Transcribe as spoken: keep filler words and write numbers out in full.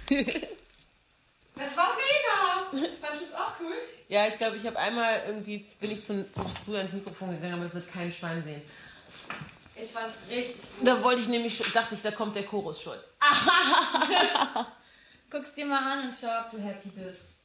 Das war mega! Fand ich das auch cool? Ja, ich glaube, ich habe einmal irgendwie, bin ich zu, zu früh ans Mikrofon gegangen, aber das wird kein Schwein sehen. Ich fand's richtig gut. Da wollte ich nämlich, dachte ich, da kommt der Chorus schon. Guck's dir mal an und schau, ob du happy bist.